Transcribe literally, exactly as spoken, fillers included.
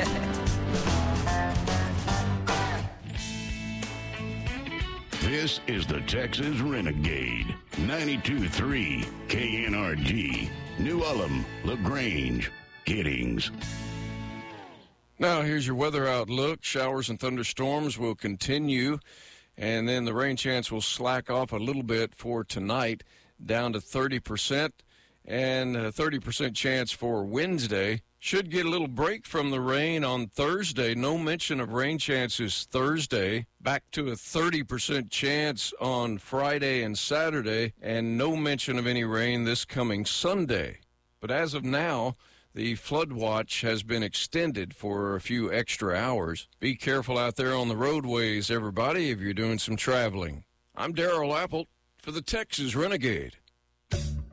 This is the Texas Renegade, ninety-two point three K N R G, New Ulm, LaGrange, Giddings. Now here's your weather outlook. Showers and thunderstorms will continue, and then the rain chance will slack off a little bit for tonight, down to thirty percent, and a thirty percent chance for Wednesday. Should get a little break from the rain on Thursday. No mention of rain chances Thursday. Back to a thirty percent chance on Friday and Saturday, and no mention of any rain this coming Sunday. But as of now, the flood watch has been extended for a few extra hours. Be careful out there on the roadways, everybody, if you're doing some traveling. I'm Darrell Apple for the Texas Renegade.